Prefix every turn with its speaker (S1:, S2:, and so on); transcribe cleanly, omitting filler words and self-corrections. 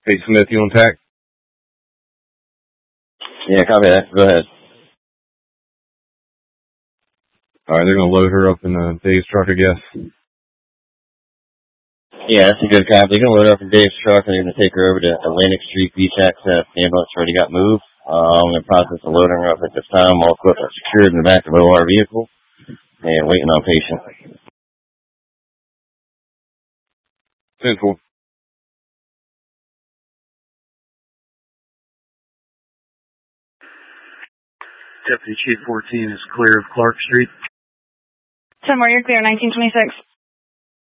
S1: Hey, Smith, you on tack?
S2: Yeah, copy that. Go ahead.
S1: All right, they're going to load her up in Dave's truck, I guess.
S2: Yeah, that's a good copy. They're going to load her up in Dave's truck, and they're going to take her over to Atlantic Street Beach Access. The ambulance already got moved. I'm in the process of loading her up at this time. All equipment secured in the back of the OR vehicle and waiting on patient.
S1: Central.
S3: Deputy Chief 14 is clear of Clark Street.
S4: 10 more, you're clear, 1926.